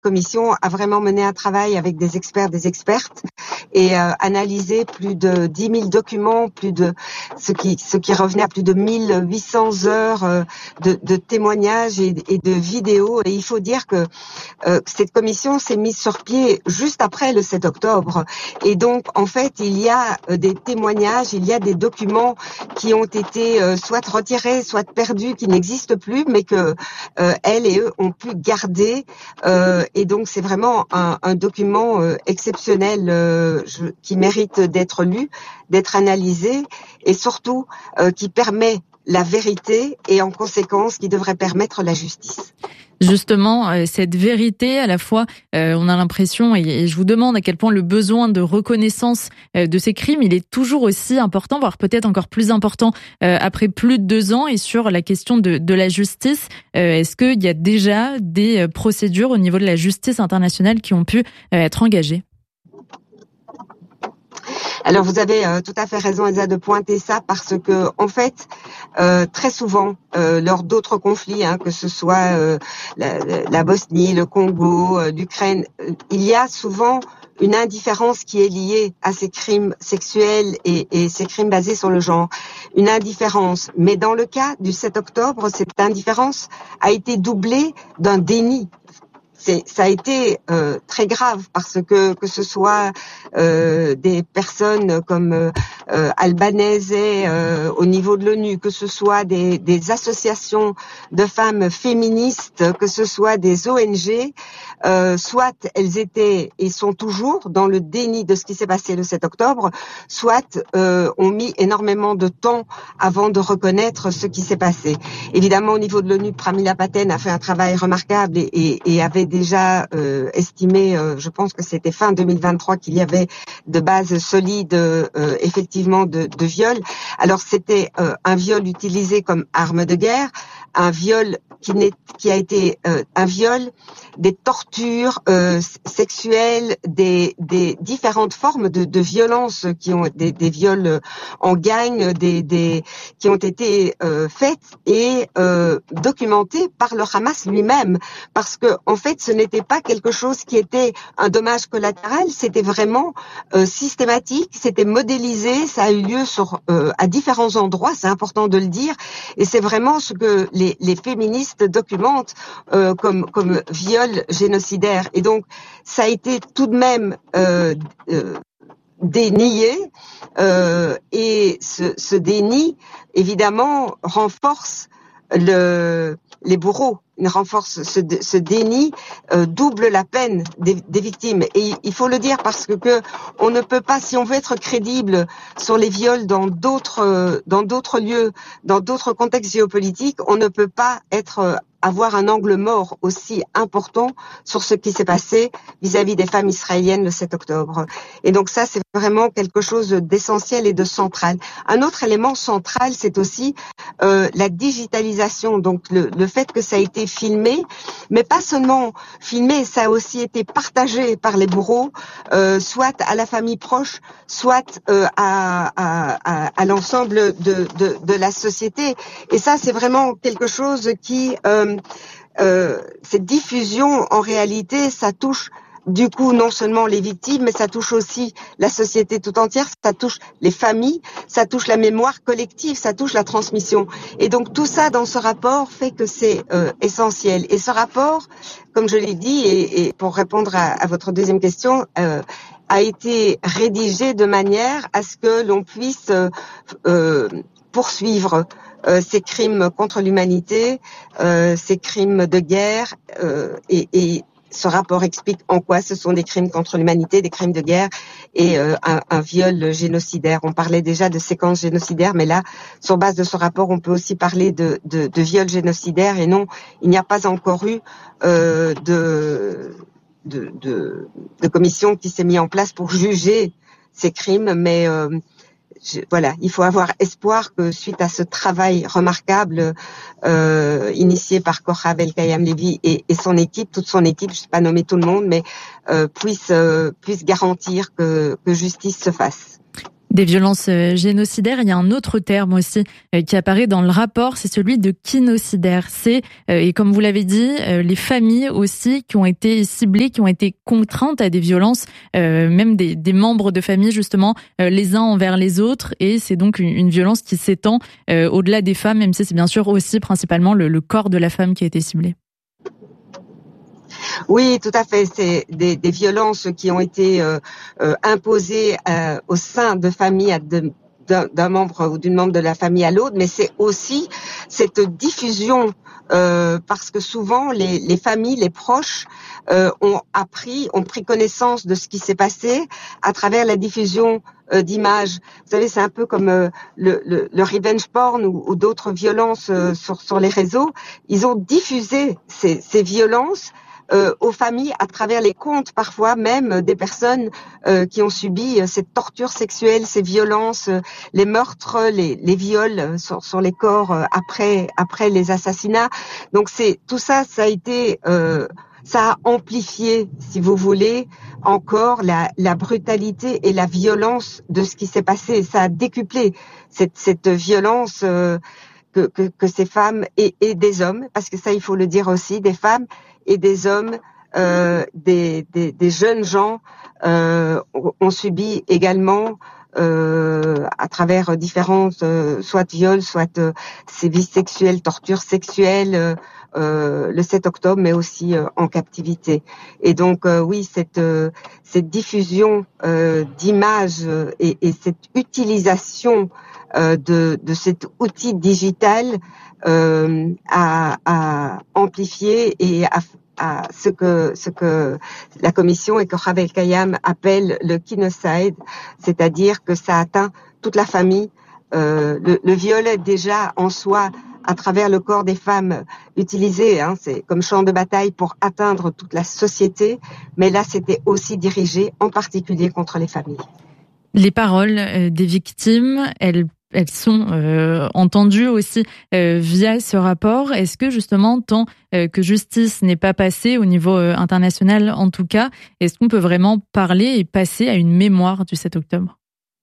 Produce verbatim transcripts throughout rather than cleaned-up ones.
commission a vraiment mené un travail avec des experts, des expertes, et euh, analysé plus de dix mille documents, plus de ce qui ce qui revenait à plus de mille huit cents heures euh, de, de témoignages et, et de vidéos. Et il faut dire que euh, cette commission s'est mise sur pied juste après le sept octobre. Et donc, en fait, il y a euh, des témoignages, il y a des documents qui ont été euh, soit retirés, soit perdus, qui n'existent plus, mais que euh, elles et eux ont pu garder. Euh, et donc, c'est vraiment un, un document euh, exceptionnel euh, je, qui mérite d'être lu, d'être analysé, et surtout euh, qui permet la vérité et en conséquence qui devrait permettre la justice. Justement, cette vérité, à la fois, euh, on a l'impression, et, et je vous demande à quel point le besoin de reconnaissance euh, de ces crimes, il est toujours aussi important, voire peut-être encore plus important euh, après plus de deux ans. Et sur la question de, de la justice, euh, est-ce qu'il y a déjà des procédures au niveau de la justice internationale qui ont pu euh, être engagées ? Alors vous avez euh, tout à fait raison, Elsa, de pointer ça parce que en fait, euh, très souvent, euh, lors d'autres conflits, hein, que ce soit euh, la, la Bosnie, le Congo, euh, l'Ukraine, euh, il y a souvent une indifférence qui est liée à ces crimes sexuels et, et ces crimes basés sur le genre. Une indifférence. Mais dans le cas du sept octobre, cette indifférence a été doublée d'un déni. C'est, ça a été euh, très grave parce que que ce soit euh, des personnes comme euh, Albanese euh, au niveau de l'ONU, que ce soit des, des associations de femmes féministes, que ce soit des O N G, euh, soit elles étaient et sont toujours dans le déni de ce qui s'est passé le sept octobre, soit euh, ont mis énormément de temps avant de reconnaître ce qui s'est passé. Évidemment, au niveau de l'ONU, Pramila Patten a fait un travail remarquable et, et, et avait déjà euh, estimé, euh, je pense que c'était fin deux mille vingt-trois, qu'il y avait de bases solides, euh, effectivement, de, de viol. Alors, c'était euh, un viol utilisé comme arme de guerre, un viol qui, n'est, qui a été euh, un viol, des tortures euh, sexuelles, des, des différentes formes de, de violence qui ont des, des viols en gang, des, des qui ont été euh, faites et euh, documentées par le Hamas lui-même, parce que en fait, ce n'était pas quelque chose qui était un dommage collatéral, c'était vraiment euh, systématique, c'était modélisé, ça a eu lieu sur euh, à différents endroits, c'est important de le dire, et c'est vraiment ce que les, les féministes documentent euh, comme comme viol génocidaire. Et donc, ça a été tout de même euh, euh, dénié, euh, et ce, ce déni, évidemment, renforce le, les bourreaux, renforce ce, ce déni, euh, double la peine des, des victimes. Et il faut le dire parce que, que on ne peut pas, si on veut être crédible sur les viols dans d'autres, euh, dans d'autres lieux, dans d'autres contextes géopolitiques, on ne peut pas être euh, avoir un angle mort aussi important sur ce qui s'est passé vis-à-vis des femmes israéliennes le sept octobre. Et donc ça, c'est vraiment quelque chose d'essentiel et de central. Un autre élément central, c'est aussi euh, la digitalisation, donc le, le fait que ça a été filmé, mais pas seulement filmé, ça a aussi été partagé par les bourreaux, euh, soit à la famille proche, soit euh, à, à, à, à l'ensemble de, de, de la société. Et ça, c'est vraiment quelque chose qui... Euh, Euh, cette diffusion, en réalité, ça touche du coup non seulement les victimes, mais ça touche aussi la société tout entière, ça touche les familles, ça touche la mémoire collective, ça touche la transmission. Et donc tout ça dans ce rapport fait que c'est euh, essentiel. Et ce rapport, comme je l'ai dit, et, et pour répondre à, à votre deuxième question, euh, a été rédigé de manière à ce que l'on puisse euh, euh, poursuivre Euh, ces crimes contre l'humanité, euh, ces crimes de guerre, euh, et, et ce rapport explique en quoi ce sont des crimes contre l'humanité, des crimes de guerre et euh, un, un viol génocidaire. On parlait déjà de séquences génocidaires, mais là, sur base de ce rapport, on peut aussi parler de, de, de viol génocidaire. Et non, il n'y a pas encore eu euh, de, de, de, de commission qui s'est mise en place pour juger ces crimes, mais euh, Je, voilà, il faut avoir espoir que suite à ce travail remarquable euh, initié par Kochab El-Kayam Levi et, et son équipe, toute son équipe, je ne sais pas nommer tout le monde, mais euh, puisse euh, puisse garantir que, que justice se fasse. Des violences génocidaires, il y a un autre terme aussi qui apparaît dans le rapport, c'est celui de kinocidaire. C'est, et comme vous l'avez dit, les familles aussi qui ont été ciblées, qui ont été contraintes à des violences, même des, des membres de famille justement, les uns envers les autres. Et c'est donc une, une violence qui s'étend au-delà des femmes, même si c'est bien sûr aussi principalement le, le corps de la femme qui a été ciblé. Oui, tout à fait. C'est des, des violences qui ont été euh, euh, imposées euh, au sein de familles, de, d'un, d'un membre ou d'une membre de la famille à l'autre, mais c'est aussi cette diffusion, euh, parce que souvent les, les familles, les proches euh, ont appris, ont pris connaissance de ce qui s'est passé à travers la diffusion euh, d'images. Vous savez, c'est un peu comme euh, le, le, le revenge porn ou, ou d'autres violences euh, sur, sur les réseaux. Ils ont diffusé ces, ces violences Euh, aux familles à travers les comptes, parfois même des personnes euh, qui ont subi euh, cette torture sexuelle, ces violences, euh, les meurtres, les, les viols sur, sur les corps euh, après après les assassinats. Donc c'est tout ça, ça a été, euh, ça a amplifié, si vous voulez, encore la, la brutalité et la violence de ce qui s'est passé. Ça a décuplé cette cette violence euh, que, que que ces femmes et, et des hommes, parce que ça il faut le dire aussi, des femmes et des hommes, euh, des, des, des jeunes gens euh, ont subi également euh, à travers différentes, euh, soit viols, soit euh, sévices sexuels, tortures sexuelles, euh, le sept octobre, mais aussi euh, en captivité. Et donc euh, oui, cette euh, cette diffusion euh, d'images et, et cette utilisation euh, de de cet outil digital Euh, à, à amplifier et à, à ce que ce que la commission et que Javel Kayam appelle le kinocide, c'est-à-dire que ça atteint toute la famille. Euh, le, le viol est déjà en soi, à travers le corps des femmes, utilisé, hein, c'est comme champ de bataille pour atteindre toute la société, mais là c'était aussi dirigé en particulier contre les familles. Les paroles des victimes, elles Elles sont euh, entendues aussi euh, via ce rapport. Est-ce que justement, tant euh, que justice n'est pas passée au niveau euh, international en tout cas, est-ce qu'on peut vraiment parler et passer à une mémoire du sept octobre ?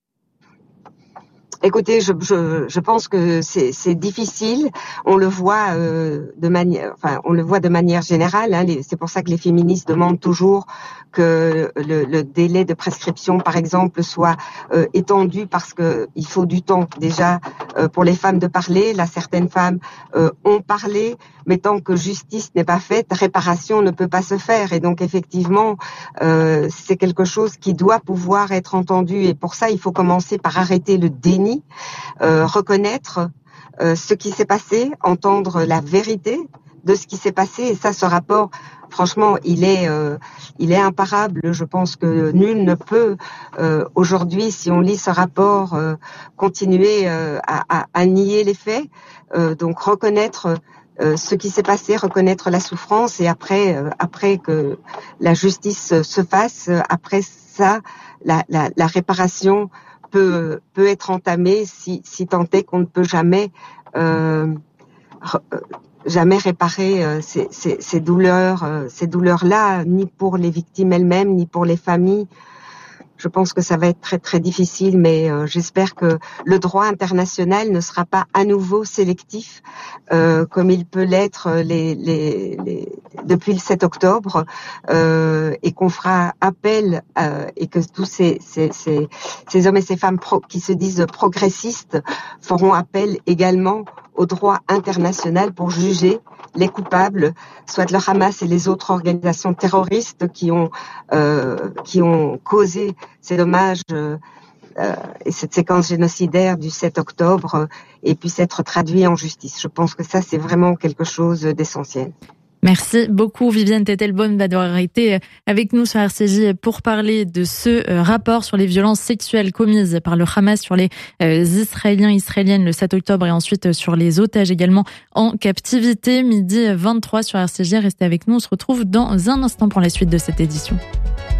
Écoutez, je, je, je pense que c'est, c'est difficile. On le voit euh, de manière, enfin, on le voit de manière générale. Hein, les, c'est pour ça que les féministes demandent toujours que le, le délai de prescription, par exemple, soit euh, étendu parce que il faut du temps déjà euh, pour les femmes de parler. Là, certaines femmes euh, ont parlé, mais tant que justice n'est pas faite, réparation ne peut pas se faire. Et donc, effectivement, euh, c'est quelque chose qui doit pouvoir être entendu. Et pour ça, il faut commencer par arrêter le déni. Euh, reconnaître euh, ce qui s'est passé, entendre la vérité de ce qui s'est passé. Et ça, ce rapport, franchement, il est, euh, il est imparable. Je pense que nul ne peut euh, aujourd'hui, si on lit ce rapport, euh, continuer euh, à, à, à nier les faits. Euh, donc reconnaître euh, ce qui s'est passé, reconnaître la souffrance, et après, euh, après que la justice se fasse, après ça, la, la, la réparation peut peut être entamé si si tant est qu'on ne peut jamais euh, jamais réparer euh, ces, ces ces douleurs euh, ces douleurs là, ni pour les victimes elles-mêmes ni pour les familles. Je pense que ça va être très très difficile, mais euh, j'espère que le droit international ne sera pas à nouveau sélectif euh, comme il peut l'être les, les, les, depuis le sept octobre, euh, et qu'on fera appel euh, et que tous ces, ces, ces, ces hommes et ces femmes pro, qui se disent progressistes feront appel également au droit international pour juger les coupables, soit le Hamas et les autres organisations terroristes qui ont euh, qui ont causé ces dommages euh, et cette séquence génocidaire du sept octobre euh, et puissent être traduits en justice. Je pense que ça, c'est vraiment quelque chose d'essentiel. Merci beaucoup Viviane Tettelbaum d'avoir été avec nous sur R C J pour parler de ce rapport sur les violences sexuelles commises par le Hamas sur les Israéliens, Israéliennes le sept octobre et ensuite sur les otages également en captivité. Midi vingt-trois sur R C J. Restez avec nous, on se retrouve dans un instant pour la suite de cette édition.